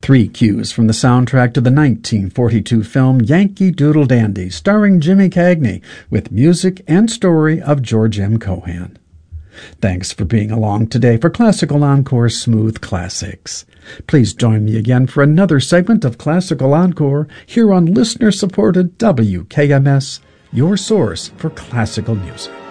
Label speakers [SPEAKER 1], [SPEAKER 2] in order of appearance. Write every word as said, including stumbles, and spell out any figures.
[SPEAKER 1] Three cues from the soundtrack to the nineteen forty-two film Yankee Doodle Dandy, starring Jimmy Cagney, with music and story of George M. Cohan. Thanks for being along today for Classical Encore Smooth Classics. Please join me again for another segment of Classical Encore here on listener-supported W K M S, your source for classical music.